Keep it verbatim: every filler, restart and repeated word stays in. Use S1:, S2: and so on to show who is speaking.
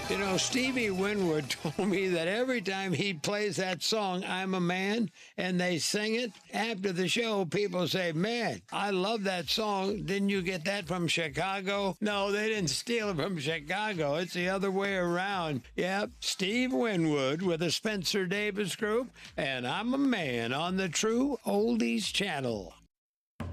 S1: You know, Stevie Winwood told me that every time he plays that song, I'm a Man, and they sing it, after the show, people say, man, I love that song. Didn't you get that from Chicago? No, they didn't steal it from Chicago. It's the other way around. Yep, Steve Winwood with the Spencer Davis Group, and I'm a Man on the True Oldies Channel.